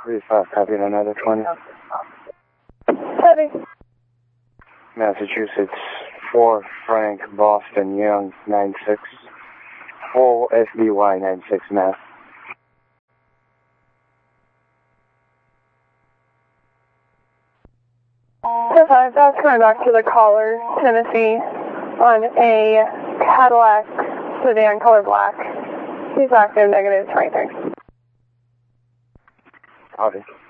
35, copy another 20. Heavy. Massachusetts, 4 Frank, Boston, Young, 96. Full SBY, 96, Mass. I was coming back to the caller, Tennessee, on a Cadillac sedan color black. He's active, negative 23. Copy.